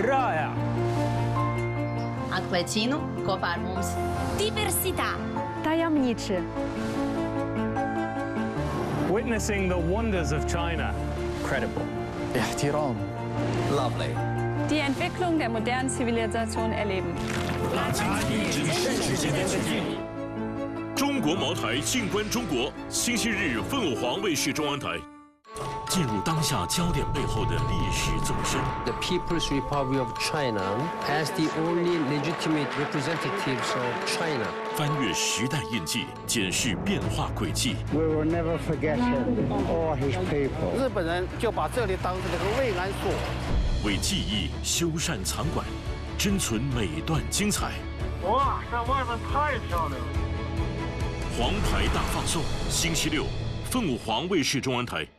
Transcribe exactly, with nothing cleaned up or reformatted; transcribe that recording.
رائع. Atklēcinu kopā ar mums. Diversità. Tajemniczy. Witnessing the wonders of China. Incredible. احترام. Lovely. Die Entwicklung der modernen Zivilisation erleben. 中国茅台静观中国，星期日凤凰卫视中央台。进入当下焦点背后的历史纵深。 The People's Republic of China as the only legitimate representatives of China. 翻越时代印记，检视变化轨迹。 We will never forget him or his people. 日本人就把这里当成了个慰安所。 为记忆修缮藏馆，珍存每段精彩。 哇，这外面太漂亮了！ 黄牌大放送，星期六，凤凰卫视中央台。